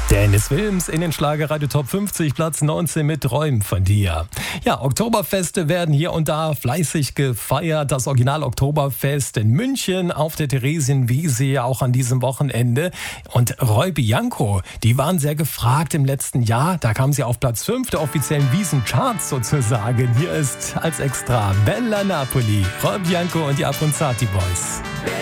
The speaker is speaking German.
Dennis Wilms in den Schlagerradio Top 50, Platz 19 mit Träumen von dir. Ja, Oktoberfeste werden hier und da fleißig gefeiert. Das Original Oktoberfest in München auf der Theresienwiese ja auch an diesem Wochenende. Und Roy Bianco, die waren sehr gefragt im letzten Jahr. Da kam sie auf Platz 5 der offiziellen Wiesencharts sozusagen. Hier ist als Extra Bella Napoli, Roy Bianco und die Abronzati Boys.